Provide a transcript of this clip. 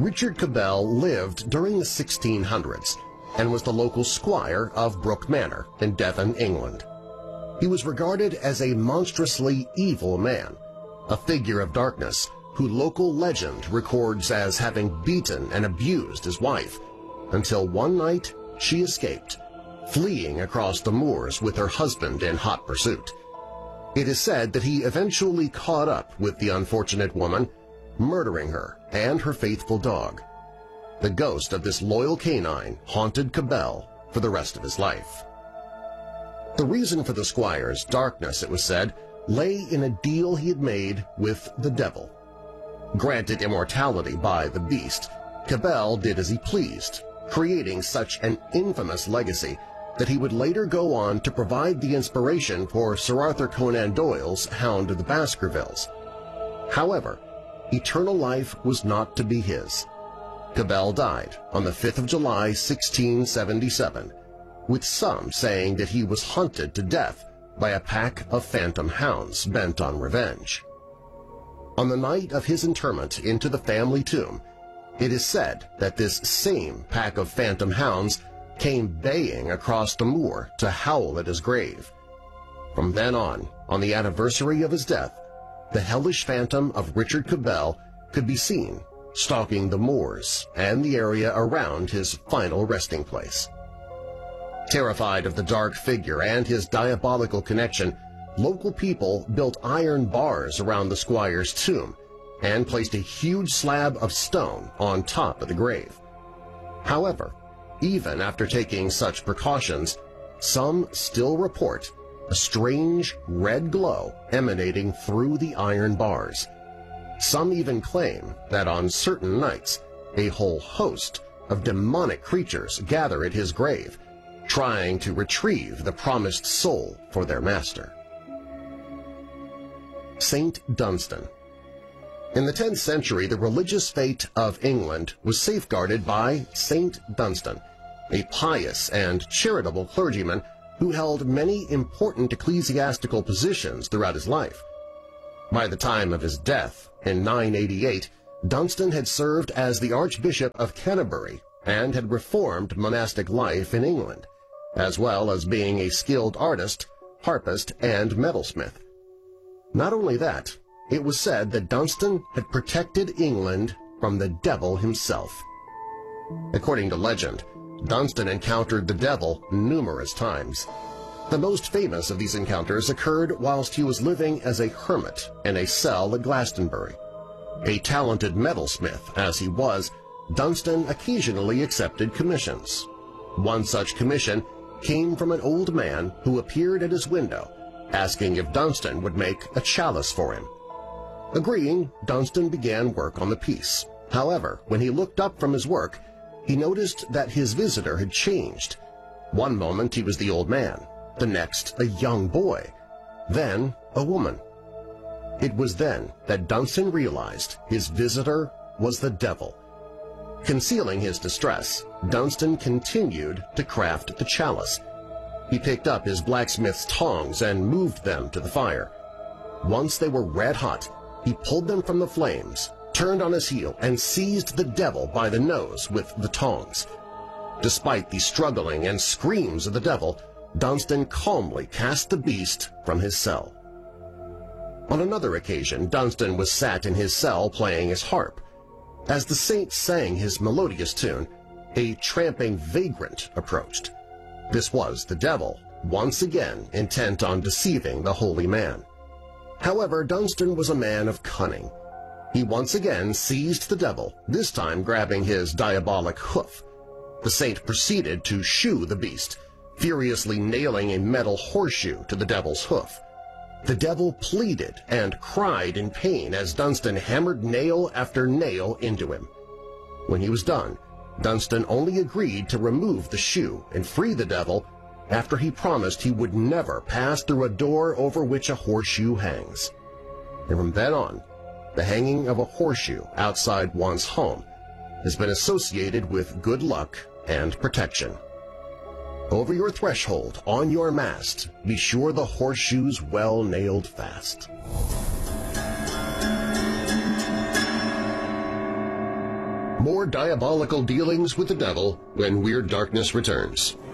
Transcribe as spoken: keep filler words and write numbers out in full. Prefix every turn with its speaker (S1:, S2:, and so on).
S1: Richard Cabell lived during the sixteen hundreds and was the local squire of Brooke Manor in Devon, England. He was regarded as a monstrously evil man, a figure of darkness who local legend records as having beaten and abused his wife, until one night she escaped, fleeing across the moors with her husband in hot pursuit. It is said that he eventually caught up with the unfortunate woman, murdering her and her faithful dog. The ghost of this loyal canine haunted Cabell for the rest of his life. The reason for the squire's darkness, it was said, lay in a deal he had made with the devil. Granted immortality by the beast, Cabell did as he pleased, creating such an infamous legacy that he would later go on to provide the inspiration for Sir Arthur Conan Doyle's Hound of the Baskervilles. However, eternal life was not to be his. Cabell died on the fifth of July, sixteen seventy-seven, with some saying that he was hunted to death by a pack of phantom hounds bent on revenge. On the night of his interment into the family tomb, it is said that this same pack of phantom hounds came baying across the moor to howl at his grave. From then on, on the anniversary of his death, the hellish phantom of Richard Cabell could be seen stalking the moors and the area around his final resting place. Terrified of the dark figure and his diabolical connection, local people built iron bars around the squire's tomb and placed a huge slab of stone on top of the grave. However, even after taking such precautions, some still report a strange red glow emanating through the iron bars. Some even claim that on certain nights, a whole host of demonic creatures gather at his grave, trying to retrieve the promised soul for their master. Saint Dunstan. In the tenth century, the religious fate of England was safeguarded by Saint Dunstan, a pious and charitable clergyman who held many important ecclesiastical positions throughout his life. By the time of his death in nine eighty-eight, Dunstan had served as the Archbishop of Canterbury and had reformed monastic life in England, as well as being a skilled artist, harpist, and metalsmith. Not only that, it was said that Dunstan had protected England from the devil himself. According to legend, Dunstan encountered the devil numerous times. The most famous of these encounters occurred whilst he was living as a hermit in a cell at Glastonbury. A talented metalsmith as he was, Dunstan occasionally accepted commissions. One such commission came from an old man who appeared at his window, asking if Dunstan would make a chalice for him. Agreeing, Dunstan began work on the piece. However, when he looked up from his work, he noticed that his visitor had changed. One moment he was the old man, the next a young boy, then a woman. It was then that Dunstan realized his visitor was the devil. Concealing his distress, Dunstan continued to craft the chalice. He picked up his blacksmith's tongs and moved them to the fire. Once they were red hot, he pulled them from the flames, turned on his heel, and seized the devil by the nose with the tongs. Despite the struggling and screams of the devil, Dunstan calmly cast the beast from his cell. On another occasion, Dunstan was sat in his cell playing his harp. As the saint sang his melodious tune, a tramping vagrant approached. This was the devil, once again intent on deceiving the holy man. However, Dunstan was a man of cunning. He once again seized the devil, this time grabbing his diabolic hoof. The saint proceeded to shoe the beast, furiously nailing a metal horseshoe to the devil's hoof. The devil pleaded and cried in pain as Dunstan hammered nail after nail into him. When he was done, Dunstan only agreed to remove the shoe and free the devil after he promised he would never pass through a door over which a horseshoe hangs. And from then on, the hanging of a horseshoe outside one's home has been associated with good luck and protection. Over your threshold, on your mast, be sure the horseshoe's well nailed fast. More diabolical dealings with the devil when Weird Darkness returns.